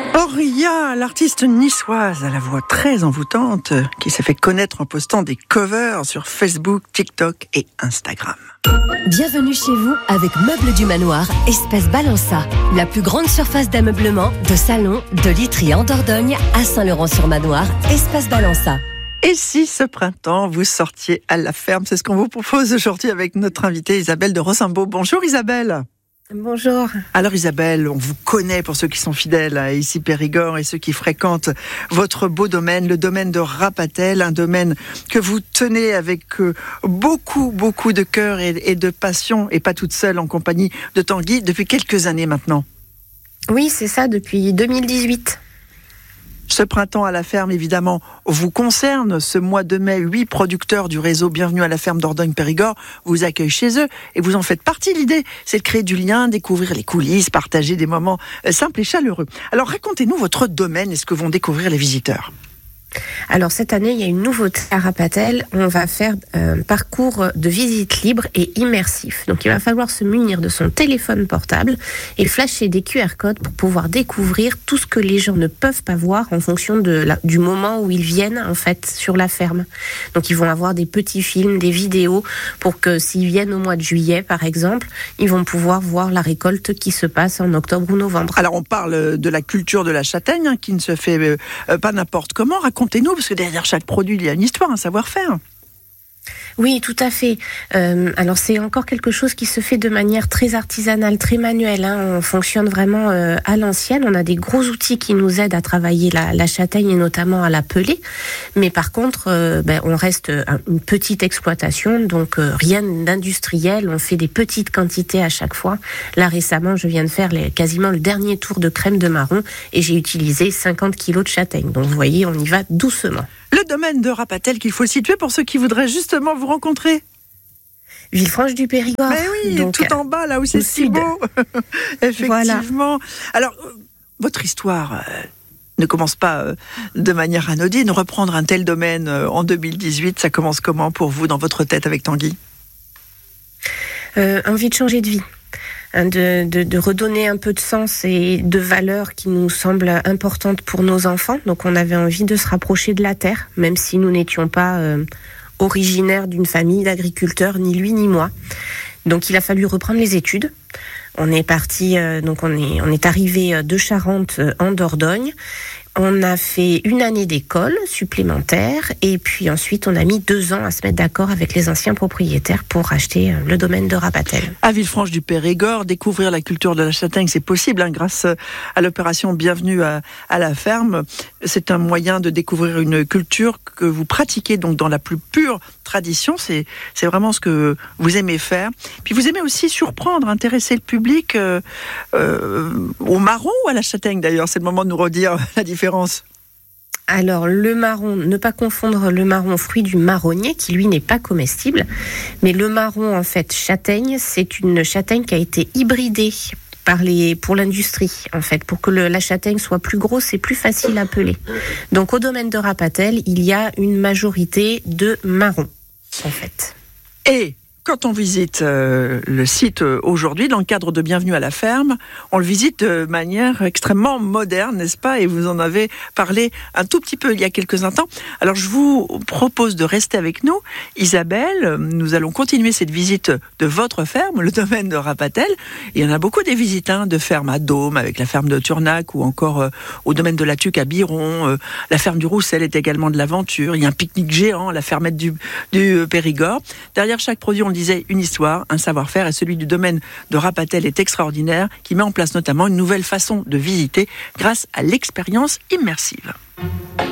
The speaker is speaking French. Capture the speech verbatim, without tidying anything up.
Auria, l'artiste niçoise à la voix très envoûtante, qui s'est fait connaître en postant des covers sur Facebook, TikTok et Instagram. Bienvenue chez vous avec Meubles du Manoir, Espace Balança. La plus grande surface d'ameublement, de salon, de literie en Dordogne, à Saint-Laurent-sur-Manoir, Espace Balança. Et si ce printemps, vous sortiez à la ferme, c'est ce qu'on vous propose aujourd'hui avec notre invitée Isabelle de Rossembaud. Bonjour Isabelle. Bonjour. Alors Isabelle, on vous connaît pour ceux qui sont fidèles à Ici Périgord et ceux qui fréquentent votre beau domaine, le domaine de Rapatel, un domaine que vous tenez avec beaucoup, beaucoup de cœur et, et de passion, et pas toute seule en compagnie de Tanguy, depuis quelques années maintenant. Oui, c'est ça, depuis deux mille dix-huit. Ce printemps à la ferme, évidemment, vous concerne. Ce mois de mai, huit producteurs du réseau Bienvenue à la ferme Dordogne-Périgord vous accueillent chez eux et vous en faites partie. L'idée, c'est de créer du lien, découvrir les coulisses, partager des moments simples et chaleureux. Alors, racontez-nous votre domaine et ce que vont découvrir les visiteurs. Alors cette année, il y a une nouveauté à Rapatel. On va faire un parcours de visite libre et immersif. Donc il va falloir se munir de son téléphone portable et flasher des Q R codes pour pouvoir découvrir tout ce que les gens ne peuvent pas voir en fonction de la, du moment où ils viennent en fait sur la ferme. Donc ils vont avoir des petits films, des vidéos pour que s'ils viennent au mois de juillet par exemple, ils vont pouvoir voir la récolte qui se passe en octobre ou novembre. Alors on parle de la culture de la châtaigne hein, qui ne se fait euh, pas n'importe comment. Racontez-nous, parce que derrière chaque produit, il y a une histoire, un savoir-faire. Oui, tout à fait. Euh, alors c'est encore quelque chose qui se fait de manière très artisanale, très manuelle. Hein. On fonctionne vraiment euh, à l'ancienne. On a des gros outils qui nous aident à travailler la, la châtaigne et notamment à la peler. Mais par contre, euh, ben, on reste une petite exploitation, donc euh, rien d'industriel. On fait des petites quantités à chaque fois. Là récemment, je viens de faire les, quasiment le dernier tour de crème de marron et j'ai utilisé cinquante kilos de châtaigne. Donc vous voyez, on y va doucement. Le domaine de Rapatel qu'il faut situer pour ceux qui voudraient justement vous rencontrer. Villefranche-du-Périgord. Mais oui, donc, tout en bas, là où c'est si beau. Effectivement. Voilà. Alors, votre histoire euh, ne commence pas euh, de manière anodine. Reprendre un tel domaine euh, en deux mille dix-huit, ça commence comment pour vous, dans votre tête avec Tanguy ? euh, Envie de changer de vie. De, de, de redonner un peu de sens et de valeurs qui nous semblent importantes pour nos enfants. Donc on avait envie de se rapprocher de la terre, même si nous n'étions pas euh, originaires d'une famille d'agriculteurs, ni lui ni moi. Donc il a fallu reprendre les études. On est parti, euh, donc on est, on est arrivé de Charente euh, en Dordogne. On a fait une année d'école supplémentaire et puis ensuite on a mis deux ans à se mettre d'accord avec les anciens propriétaires pour racheter le domaine de Rapatel. À Villefranche-du-Périgord, découvrir la culture de la châtaigne, c'est possible hein, grâce à l'opération Bienvenue à, à la ferme. C'est un moyen de découvrir une culture que vous pratiquez donc dans la plus pure tradition. C'est, c'est vraiment ce que vous aimez faire. Puis vous aimez aussi surprendre, intéresser le public euh, euh, au marron ou à la châtaigne d'ailleurs. C'est le moment de nous redire la différence. Alors le marron, ne pas confondre le marron fruit du marronnier qui lui n'est pas comestible, mais le marron en fait châtaigne, c'est une châtaigne qui a été hybridée par les, pour l'industrie en fait, pour que le, la châtaigne soit plus grosse et plus facile à peler. Donc au domaine de Rapatel, il y a une majorité de marron en fait. Et quand on visite euh, le site euh, aujourd'hui, dans le cadre de Bienvenue à la ferme, on le visite de manière extrêmement moderne, n'est-ce pas ? Et vous en avez parlé un tout petit peu il y a quelques instants. Alors je vous propose de rester avec nous. Isabelle, nous allons continuer cette visite de votre ferme, le domaine de Rapatel. Il y en a beaucoup des visites hein, de fermes à Dôme, avec la ferme de Turnac, ou encore euh, au domaine de la Tuque à Biron. Euh, la ferme du Roussel est également de l'aventure. Il y a un pique-nique géant, la fermette du, du Périgord. Derrière chaque produit, on disait une histoire, un savoir-faire, et celui du domaine de Rapatel est extraordinaire, qui met en place notamment une nouvelle façon de visiter grâce à l'expérience immersive.